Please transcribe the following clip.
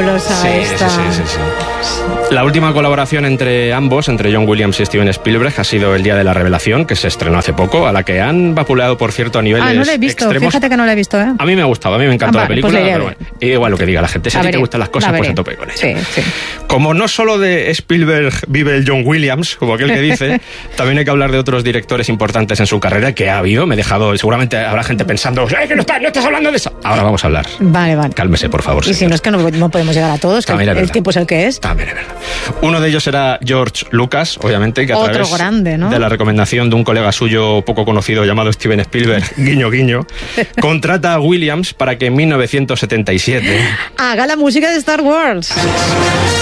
fabulosa esta. Sí. La última colaboración entre ambos, entre John Williams y Steven Spielberg, ha sido El Día de la Revelación, que se estrenó hace poco, a la que han vapuleado, por cierto, a niveles no la he visto, extremos. fíjate que no la he visto, ¿eh? A mí me ha gustado, a mí me encantó la película, pues pero bueno, igual lo que diga la gente, si a ti te gustan las cosas, pues a tope con ella. Sí. Como no solo de Spielberg vive el John Williams, como aquel que dice, también hay que hablar de otros directores importantes en su carrera, que ha habido, seguramente habrá gente pensando, que no estás hablando de eso. Ahora vamos a hablar. Vale. Cálmese, por favor. Y si no, es que no podemos llegar a todos, que el tiempo es el que es. También es verdad. Uno de ellos era George Lucas, obviamente, que a Otro través grande, ¿no? de la recomendación de un colega suyo poco conocido llamado Steven Spielberg, guiño guiño, contrata a Williams para que en 1977 haga la música de Star Wars.